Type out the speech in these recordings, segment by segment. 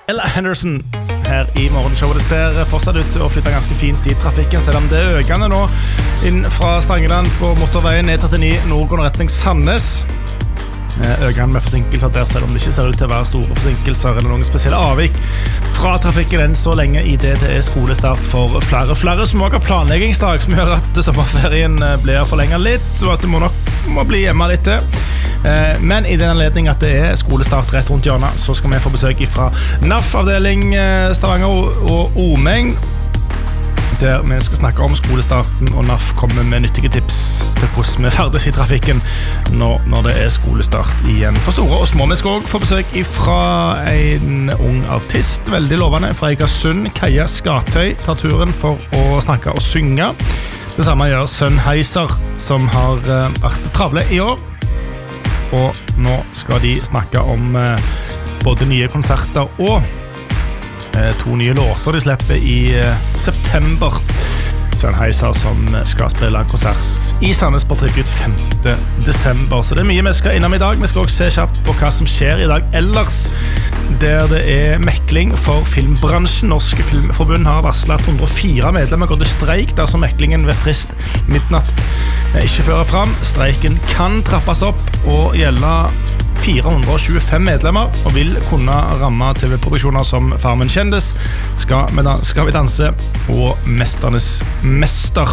Ella Henderson her I morgenshowet. Det ser fortsatt ut til å flytte ganske fint I trafikken, selv om det økende nå inn fra Stangeland på motorveien ned 39 nordgående retning Sandnes. Økende med forsinkelser der, selv om det ikke ser ut til å være store forsinkelser eller noen spesielle avvik fra trafikken enn så lenge I det skolestart for flere som også har planleggingsdag, som gjør at sommerferien blir forlenget litt, og at du må bli hjemme litt til. Men I den anledning at det skolestart rett rundt hjørnet, så skal vi få besøk fra NAF-avdeling Stavanger og Omeng, der vi skal snakke om skolestarten, og NAF kommer med nyttige tips til hvordan vi ferdes I trafikken når det skolestart igjen for store og små. Vi skal også få besøk fra en ung artist, veldig lovende, fra Egersund, Kaja Skatøy, tar turen for å snakke og synge. Det samme gjør Sennheiser, som har vært travle I år. Og nå skal de snakke om både nye konserter og 2 nye låter de slipper I september. Sennheiser som skal spille en konsert I Sandnes på Trykk ut 5. desember. Så det mye vi skal innom I dag. Vi skal også se kjapt på hva som skjer I dag ellers, der det mekling for filmbransjen. Norske Filmforbund har varslet at 104 medlemmer går til streik dersom meklingen ved frist midnatt ikke fører frem. Streiken kan trappes opp og gjelde 425 medlemmer og vil kunne ramme TV-produksjoner som Farmen kjendis, Skal vi danse og Mesternes mester.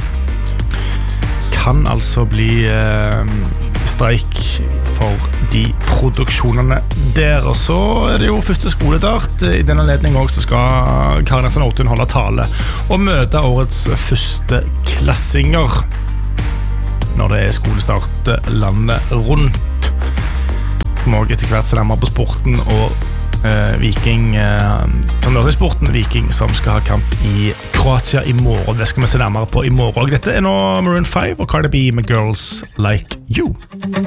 Kan altså bli streik for de produksjonene der. Og så det jo første skoledart. I denne anledning også skal Karin Austun holde tale og møte årets første klassinger når det skolestart landet rundt. Må etter hvert se nærmere på sporten og Viking som det I sporten, Viking som skal ha kamp I Kroatia I morgen. Det skal vi se nærmere på I morgen. Dette nå Maroon 5 og Cardi B med Girls Like You.